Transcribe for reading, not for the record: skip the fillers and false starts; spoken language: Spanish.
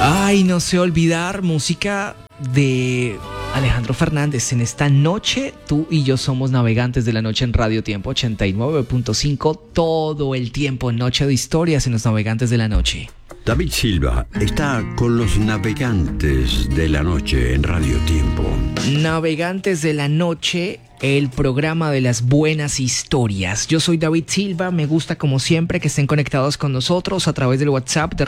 Ay, no sé olvidar música de Alejandro Fernández. En esta noche, tú y yo somos navegantes de la noche en Radio Tiempo 89.5. Todo el tiempo, noche de historias en los navegantes de la noche. David Silva está con los navegantes de la noche en Radio Tiempo. Navegantes de la noche, el programa de las buenas historias. Yo soy David Silva, me gusta como siempre que estén conectados con nosotros a través del WhatsApp de